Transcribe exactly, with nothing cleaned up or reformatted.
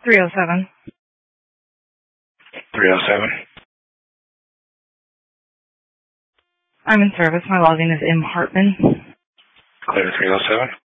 three oh seven. three oh seven. I'm in service. My login is M. Hartman. Clear three oh seven.